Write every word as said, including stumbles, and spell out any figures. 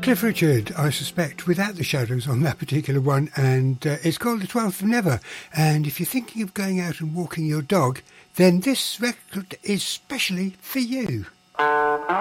Cliff Richard, I suspect, without the shadows on that particular one, and uh, it's called The Twelfth of Never. And if you're thinking of going out and walking your dog, then this record is specially for you.